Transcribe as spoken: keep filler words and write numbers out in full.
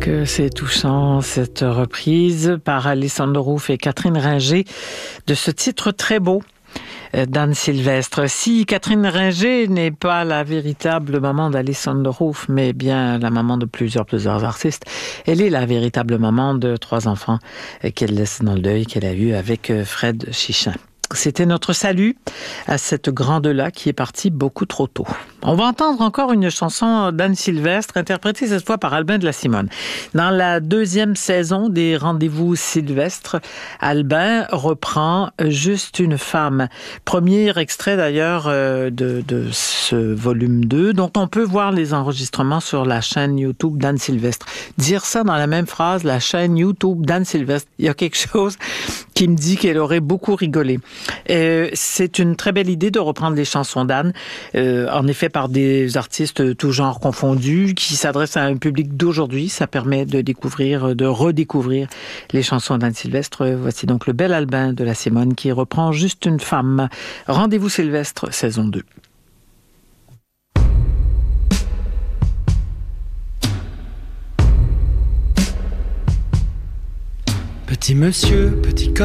que c'est touchant, cette reprise par Alessandro Ruff et Catherine Ringer de ce titre très beau d'Anne Sylvestre. Si Catherine Ringer n'est pas la véritable maman d'Alessandro Ruff, mais bien la maman de plusieurs, plusieurs artistes, elle est la véritable maman de trois enfants qu'elle laisse dans le deuil qu'elle a eu avec Fred Chichin. C'était notre salut à cette grande-là qui est partie beaucoup trop tôt. On va entendre encore une chanson d'Anne Sylvestre, interprétée cette fois par Albin de la Simone. Dans la deuxième saison des Rendez-vous Sylvestre, Albin reprend Juste une femme. Premier extrait d'ailleurs de, de ce volume deux, dont on peut voir les enregistrements sur la chaîne YouTube d'Anne Sylvestre. Dire ça dans la même phrase, la chaîne YouTube d'Anne Sylvestre, il y a quelque chose qui me dit qu'elle aurait beaucoup rigolé. Euh, c'est une très belle idée de reprendre les chansons d'Anne, euh, en effet par des artistes tout genres confondus, qui s'adressent à un public d'aujourd'hui. Ça permet de découvrir, de redécouvrir les chansons d'Anne Sylvestre. Voici donc le bel Albin de la Simone qui reprend Juste une femme. Rendez-vous Sylvestre, saison deux. Petit monsieur, petit